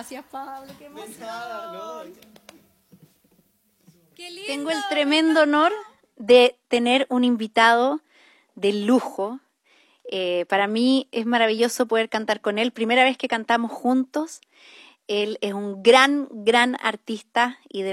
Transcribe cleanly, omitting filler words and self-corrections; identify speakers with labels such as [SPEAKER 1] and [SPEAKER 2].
[SPEAKER 1] Gracias, Pablo, qué emoción.
[SPEAKER 2] Qué lindo.
[SPEAKER 1] Tengo el tremendo honor de tener un invitado de lujo. Para mí es maravilloso poder cantar con él. Primera vez que cantamos juntos. Él es un gran artista y de